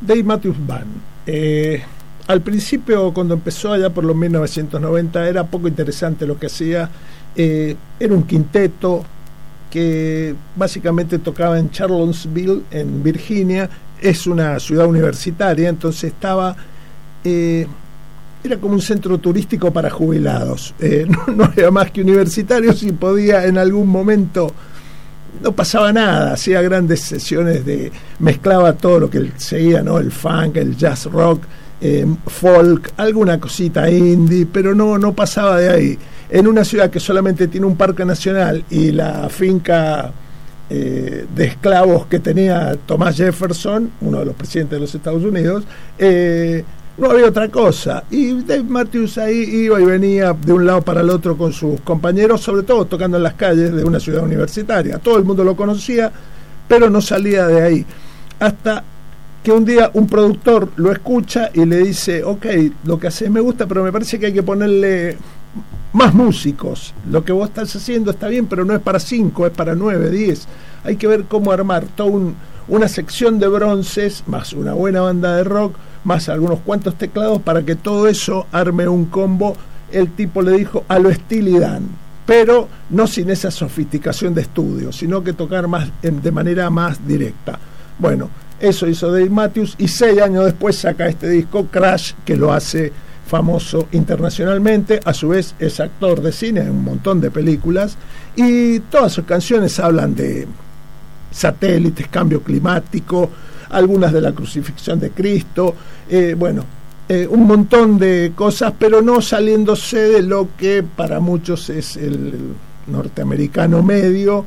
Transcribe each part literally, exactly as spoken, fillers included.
Dave Matthews Band. Eh, al principio, cuando empezó allá por los mil novecientos noventa, era poco interesante lo que hacía. Eh, era un quinteto que básicamente tocaba en Charlottesville, en Virginia. Es una ciudad universitaria, entonces estaba... Eh, era como un centro turístico para jubilados. Eh, no, no era más que universitarios y podía en algún momento... No pasaba nada, hacía grandes sesiones de... Mezclaba todo lo que él seguía, ¿no? El funk, el jazz rock, eh, folk, alguna cosita indie, pero no, no pasaba de ahí. En una ciudad que solamente tiene un parque nacional y la finca eh, de esclavos que tenía Thomas Jefferson, uno de los presidentes de los Estados Unidos, eh, no había otra cosa. Y Dave Matthews ahí iba y venía de un lado para el otro con sus compañeros, sobre todo tocando en las calles de una ciudad universitaria. Todo el mundo lo conocía, pero no salía de ahí. Hasta que un día un productor lo escucha y le dice: ok, lo que haces me gusta, pero me parece que hay que ponerle más músicos. Lo que vos estás haciendo está bien, pero no es para cinco, es para nueve, diez. Hay que ver cómo armar toda un, una sección de bronces, más una buena banda de rock, más algunos cuantos teclados, para que todo eso arme un combo. El tipo le dijo a lo Steely Dan, pero no sin esa sofisticación de estudio, sino que tocar más de manera más directa. Bueno, eso hizo Dave Matthews, y seis años después saca este disco Crash, que lo hace famoso internacionalmente. A su vez es actor de cine en un montón de películas, y todas sus canciones hablan de satélites, cambio climático, algunas de la crucifixión de Cristo, eh, bueno, eh, un montón de cosas, pero no saliéndose de lo que para muchos es el norteamericano medio,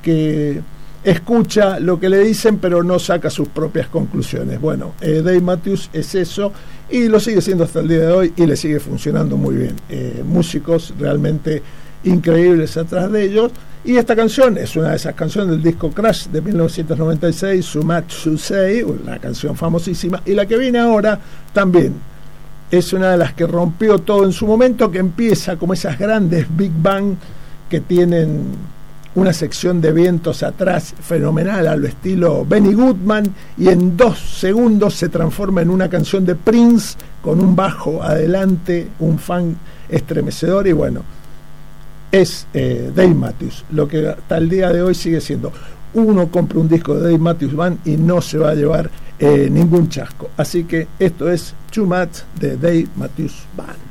que escucha lo que le dicen pero no saca sus propias conclusiones. Bueno, eh, Dave Matthews es eso, y lo sigue siendo hasta el día de hoy, y le sigue funcionando muy bien. Eh, músicos realmente increíbles atrás de ellos. Y esta canción es una de esas canciones del disco Crash de mil novecientos noventa y seis, So Much to Say, una canción famosísima. Y la que viene ahora también es una de las que rompió todo en su momento, que empieza como esas grandes Big Bang que tienen una sección de vientos atrás fenomenal a lo estilo Benny Goodman, y en dos segundos se transforma en una canción de Prince con un bajo adelante, un funk estremecedor. Y bueno, es eh, Dave Matthews, lo que hasta el día de hoy sigue siendo. Uno compra un disco de Dave Matthews Band y no se va a llevar eh, ningún chasco. Así que esto es Too Much de Dave Matthews Band.